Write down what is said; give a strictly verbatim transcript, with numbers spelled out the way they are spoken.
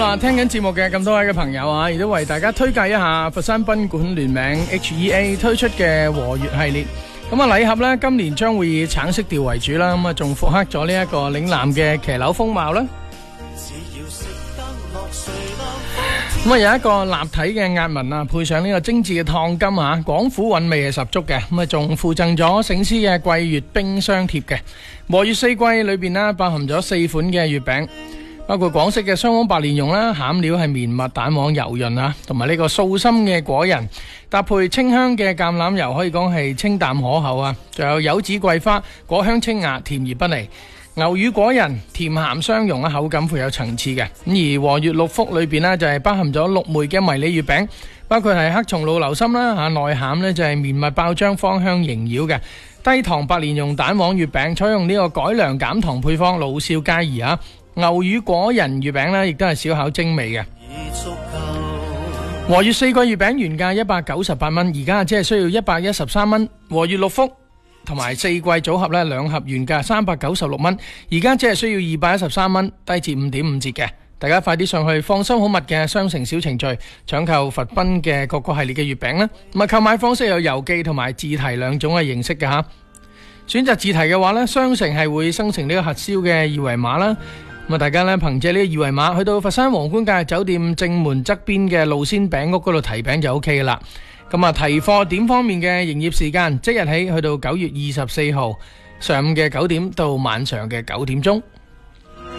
啦，聽緊節目嘅咁多位嘅朋友啊，亦都為大家推介一下佛山賓館聯名 H E A 推出嘅和悅系列。咁啊，禮盒呢，今年將會以橙色調為主啦，咁啊仲復刻咗呢一個嶺南嘅騎樓風貌啦。咁啊有一個立體嘅壓紋啊，配上呢個精緻嘅燙金啊，廣府韻味係十足嘅。咁啊仲附贈咗醒獅嘅桂月冰箱貼嘅。和悅四季裏邊呢，包含咗四款嘅月餅，包括廣式嘅雙黃白蓮蓉啦，餡料係綿密蛋黃油潤啊，同埋呢個素心嘅果仁，搭配清香嘅橄欖油，可以講係清淡可口啊。仲有柚子桂花，果香清雅，甜而不膩。牛乳果仁，甜鹹相融啊，口感富有層次嘅。咁而和悅六福裏邊呢，就係包含咗六枚嘅迷你月餅，包括係黑松露流心啦嚇，內餡呢就係綿密爆漿，芳香縈繞嘅。低糖白蓮蓉蛋黃月餅，採用呢個改良減糖配方，老少皆宜啊。牛乳果仁月餅呢，亦都係小巧精美嘅。和悅四季月餅原價一百九十八蚊，而家只係需要一百一十三蚊。和悅六福同埋四季組合呢，兩盒原價三百九十六蚊，而家只係需要二百一十三蚊，低至五點五折嘅。大家快啲上去放心好物嘅商城小程序搶購佛賓嘅各個系列嘅月餅啦。咁啊，購買方式有郵寄同埋自提兩種嘅形式嘅吓。選擇自提嘅話呢，商城係會生成呢個核銷嘅二維碼啦。咁啊，大家呢，憑借呢個二維碼去到佛山皇冠假日酒店正門側邊嘅露仙餅屋嗰度提餅就 OK 噶啦。咁啊，提貨點方面嘅營業時間即日起去到九月二十四號上午嘅九點到晚上嘅九點鐘。